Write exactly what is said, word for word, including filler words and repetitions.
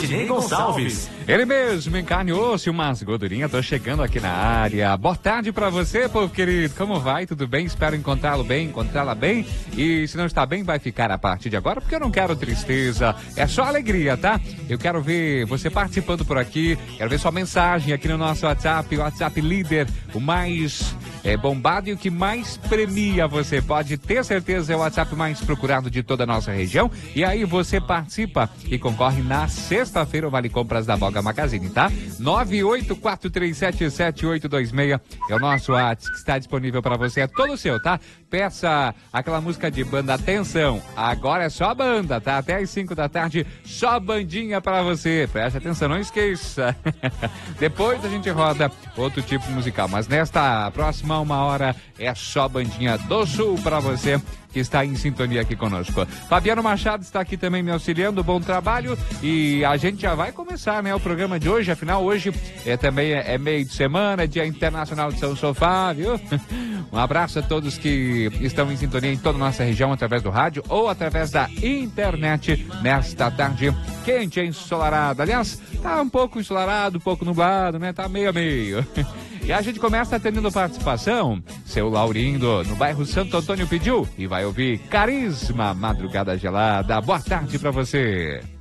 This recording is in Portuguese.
Valdinei Gonçalves. Ele mesmo, em carne e osso, umas gordurinhas, tô chegando aqui na área. Boa tarde pra você, povo querido. Como vai? Tudo bem? Espero encontrá-lo bem, encontrá-la bem. E se não está bem, vai ficar a partir de agora, porque eu não quero tristeza. É só alegria, tá? Eu quero ver você participando por aqui. Quero ver sua mensagem aqui no nosso WhatsApp, o WhatsApp líder, o mais é, bombado e o que mais premia você. Pode ter certeza, é o WhatsApp mais procurado de toda a nossa região. E aí você participa e concorre na sexta-feira o Vale Compras da Boga Magazine, tá? nove oito quatro três sete sete oito dois seis é o nosso WhatsApp que está disponível para você. É todo seu, tá? Peça aquela música de banda. Atenção, agora é só banda, tá? Até às cinco da tarde, só bandinha para você. Preste atenção, não esqueça. Depois a gente roda outro tipo musical, mas nesta próxima uma hora é só bandinha do Sul para você que está em sintonia aqui conosco. Fabiano Machado está aqui também me auxiliando, bom trabalho, e a gente já vai começar, né, o programa de hoje. Afinal, hoje é também é, é meio de semana, é Dia Internacional de São Sofá, viu? Um abraço a todos que estão em sintonia em toda a nossa região através do rádio ou através da internet nesta tarde quente e ensolarada. Aliás, tá um pouco ensolarado, um pouco nublado, né? Tá meio a meio. E a gente começa atendendo participação. Seu Laurindo, no bairro Santo Antônio, pediu e vai ouvir Carisma, Madrugada Gelada. Boa tarde pra você.